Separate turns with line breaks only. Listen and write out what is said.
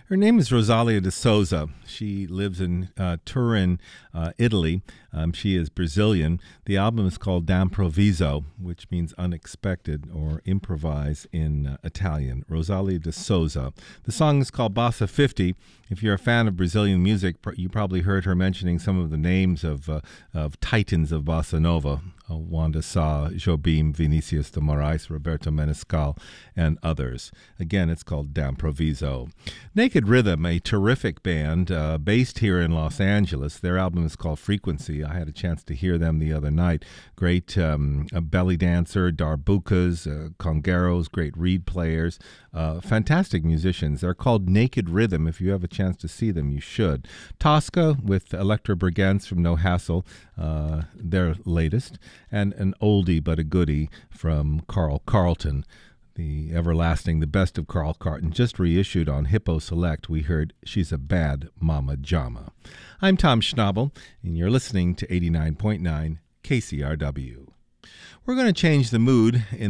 Her name is Rosalia de Souza. She lives in Turin, Italy. She is Brazilian. The album is called D'Improviso, which means unexpected or improvise in Italian. Rosalia de Souza. The song is called Bossa 50. If you're a fan of Brazilian music, you probably heard her mentioning some of the names of titans of Bossa Nova. Wanda Sá, Jobim, Vinicius de Moraes, Roberto Menescal, and others. Again, it's called D'Improviso. Naked Rhythm, a terrific band based here in Los Angeles. Their album is called Frequency. I had a chance to hear them the other night. Great belly dancer, darbukas, congueros, great reed players, fantastic musicians. They're called Naked Rhythm. If you have a chance to see them, you should. Tosca with Electra Brigance from No Hassle, their latest, and an oldie but a goodie from Carl Carlton, the everlasting, the best of Carl Carlton, just reissued on Hippo Select. We heard She's a Bad Mama Jama. I'm Tom Schnabel, and you're listening to 89.9 KCRW. We're going to change the mood in